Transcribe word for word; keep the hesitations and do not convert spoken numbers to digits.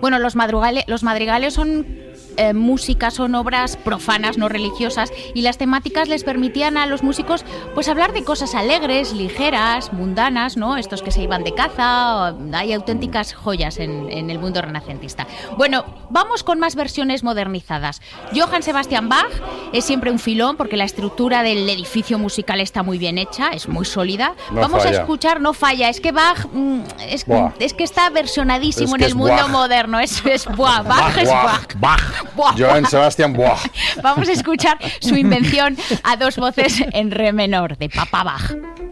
Bueno, los madrugales, los madrigales son eh, música, son obras profanas, no religiosas, y las temáticas les permitían a los músicos pues hablar de cosas alegres, ligeras, mundanas, ¿no? Estos que se iban de caza, hay auténticas joyas en, en el mundo renacentista. Bueno, vamos con más versiones modernizadas. Johann Sebastian Bach es siempre un filón porque la estructura del edificio musical está muy bien hecha, es muy sólida. No vamos falla. a escuchar, no falla, es que Bach mm, es, es que está versionadísimo Es en que el es mundo Bach. moderno, es, es Bach, Bach es Bach. Bach. Buah. Johann Sebastian Bach. Vamos a escuchar su invención a dos voces en re menor, de Papa Bach.